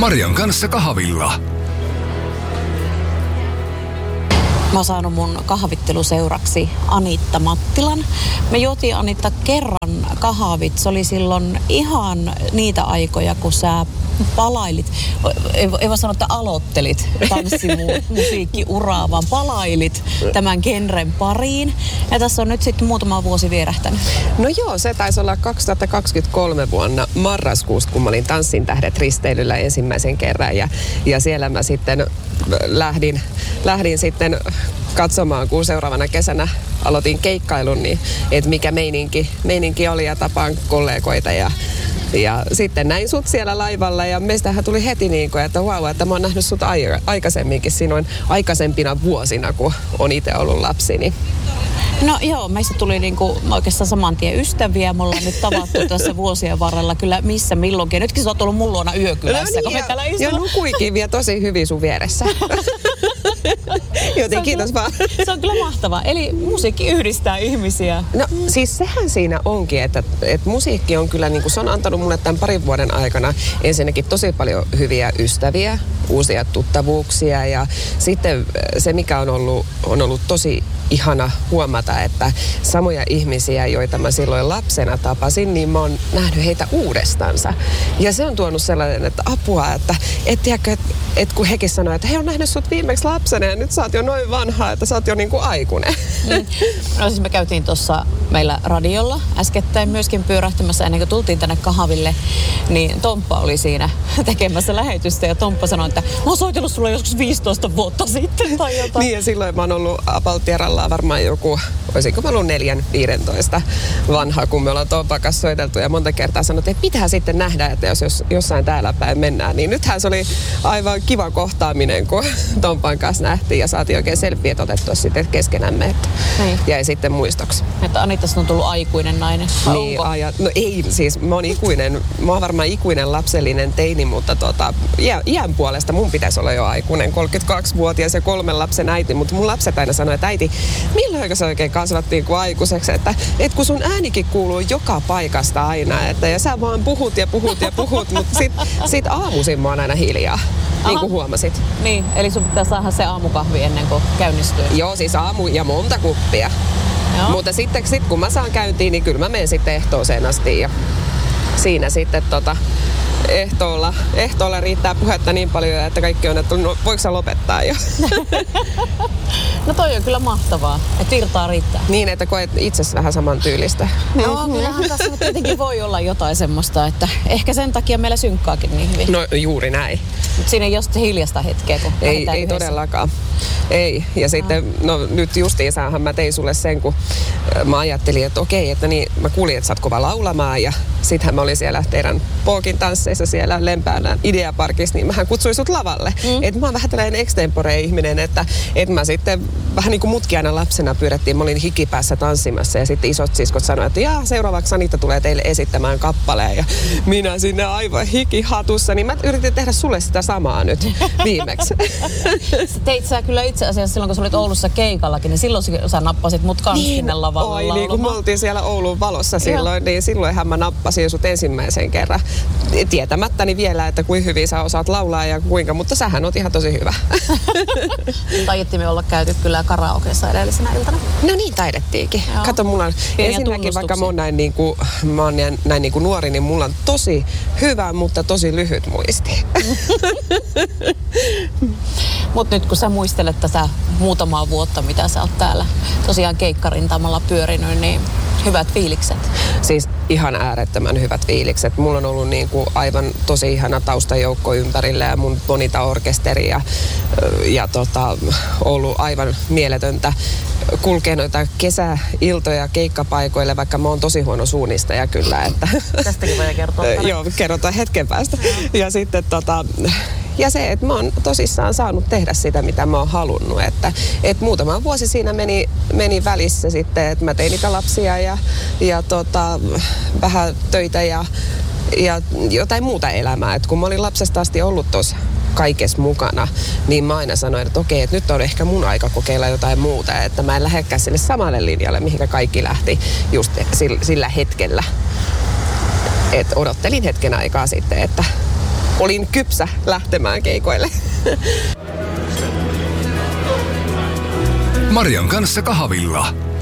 Marian kanssa kahvilla. Mä oon saanut mun kahvitteluseuraksi Anitta Mattilan. Me juotiin, Anitta, kerran kahvit. Se oli silloin ihan niitä aikoja, kun sä palailit. Ei voi sanoa, että aloittelit tanssimusiikkiuraa, vaan palailit tämän genren pariin. Ja tässä on nyt sitten muutama vuosi vierähtänyt. No joo, se taisi olla 2023 vuonna marraskuussa, kun mä olin Tanssin tähdet risteilyllä ensimmäisen kerran. Ja siellä mä sitten lähdin sitten katsomaan, kun seuraavana kesänä aloitin keikkailun, niin että mikä meininki oli ja tapaan kollegoita ja sitten näin sut siellä laivalla ja meistähän tuli heti niin kuin, että vau, että mä oon nähnyt sut aikaisemminkin siinä aikaisempina vuosina, kun on itse ollut lapsi. Niin. No joo, meistä tuli niinku oikeastaan saman tien ystäviä. Me ollaan nyt tavattu tässä vuosien varrella kyllä missä milloinkin. Nytkin sä oot ollut mun luona yökylässä, kun me täällä istutaan. Ja nukuikin vielä tosi hyvin sun vieressä. Joten kiitos vaan. Se on kyllä mahtavaa. Eli musiikki yhdistää ihmisiä. No siis sehän siinä onkin, että musiikki on kyllä, niin kuin se on antanut mulle tämän parin vuoden aikana ensinnäkin tosi paljon hyviä ystäviä, uusia tuttavuuksia ja sitten se, mikä on ollut tosi ihana huomata, että samoja ihmisiä, joita mä silloin lapsena tapasin, niin mä oon nähnyt heitä uudestansa. Ja se on tuonut sellainen, että apua, että kun hekin sanoo, että he on nähnyt sut viimeksi lapsena ja nyt sä oot jo noin vanha, että sä oot jo niinku aikuinen. No siis me käytiin tuossa meillä radiolla äskettäin myöskin pyörähtämässä ennen kuin tultiin tänne kahville, niin Tomppa oli siinä tekemässä lähetystä ja Tomppa sanoi, että mä oon soitellut sulle joskus 15 vuotta sitten tai jotain. Niin ja silloin mä oon ollut Apaltieralla varmaan joku, olisiko mä ollut 4-15 vanha, kun me ollaan Tompan kanssa soiteltu ja monta kertaa sanottu, että pitää sitten nähdä, että jos jossain täällä päin mennään, niin nythän se oli aivan kiva kohtaaminen, kun Tompan kanssa nähtiin ja saatiin oikein selfieet otettua sitten keskenämme, että jäi sitten muistoksi. Että Anittasta on tullut aikuinen nainen. Niin, no ei, siis mä oon varmaan ikuinen lapsellinen teini, mutta iän puolesta mun pitäisi olla jo aikuinen, 32-vuotias ja 3 lapsen äiti, mutta mun lapset aina sanoi, että äiti, milloin se oikein kasvattiin kuin aikuiseksi, että kun sun äänikin kuuluu joka paikasta aina, ja sä vaan puhut, mutta sit aamuisin mä oon aina hiljaa, niin kuin huomasit. Niin, eli sun pitää saada se aamukahvi ennen kuin käynnistyy. Joo, siis aamu ja monta kuppia. Joo. Mutta sitten kun mä saan käyntiin, niin kyllä mä menen sitten ehtooseen asti ja siinä sitten ehtoolla riittää puhetta niin paljon, että kaikki on, että no, voiko sä lopettaa jo? No toi on kyllä mahtavaa, että virtaa riittää. Niin, että koet itsesi vähän saman tyylistä. No, kyllähän tässä tietenkin voi olla jotain semmoista, että ehkä sen takia meillä synkkaakin niin hyvin. No juuri näin. Mutta siinä ei ole sitten hiljasta hetkeä, kun ei todellakaan. Ei. Ja sitten, no nyt justiinsaanhan mä tein sulle sen, kun mä ajattelin, että okei, että niin, mä kuulin, että sä oot kova laulamaan ja sittenhän mä olin siellä teidän Pookin tansseissa siellä Lempäälän Ideaparkissa, niin mähän kutsuin sut lavalle. Että mä oon vähän tällainen extempore-ihminen, että mä sitten vähän niin kuin mutkin aina lapsena pyydettiin, mä olin hikipäässä tanssimassa ja sitten isot siskot sanoivat, että seuraavaksi Anitta tulee teille esittämään kappaleen ja minä sinne aivan hikihatussa, niin mä yritin tehdä sulle sitä samaa nyt viimeksi. Teit sä kyllä itse asiassa silloin, kun sä olit Oulussa keikallakin, niin silloin sä nappasit mut kanssa sinne lavalle laulamaan. Niin kun me oltiin siellä Oulun valossa silloin, niin silloinhan mä nappasin sut ensimmäisen kerran. Tietämättäni vielä, että kuinka hyvin sä osaat laulaa ja kuinka, mutta sähän oot ihan tosi hyvä. Taidettiin olla käyty kyllä karaokeessa edellisenä iltana. No niin, taidettiinkin. Joo. Kato, mulla on ensinnäkin, vaikka mä oon näin niin kuin nuori, niin mulla on tosi hyvä, mutta tosi lyhyt muisti. Mutta nyt kun sä muistelet tätä muutamaa vuotta, mitä sä oot täällä tosiaan keikkarintamalla pyörinyt, niin hyvät fiilikset. Siis ihan äärettömän hyvät fiilikset. Mulla on ollut niin kuin aivan tosi ihana taustajoukko ympärillä ja mun Bonita-orkesteri ja ollut aivan mieletöntä kulkea noita kesäiltoja keikkapaikoille, vaikka mä oon tosi huono suunnistaja kyllä. Että tästäkin voi kertoa. Joo, kerrotaan hetken päästä. Ja sitten ja se, että mä oon tosissaan saanut tehdä sitä, mitä mä oon halunnut. Että muutama vuosi siinä meni välissä sitten, että mä tein niitä lapsia ja vähän töitä ja jotain muuta elämää. Et kun mä olin lapsesta asti ollut tuossa kaikessa mukana, niin mä aina sanoin, että okei, että nyt on ehkä mun aika kokeilla jotain muuta, että mä en lähdekään sille samalle linjalle, mihinkä kaikki lähti just sillä hetkellä. Et odottelin hetken aikaa sitten, että olin kypsä lähtemään keikoille. Marian kanssa kahvilla.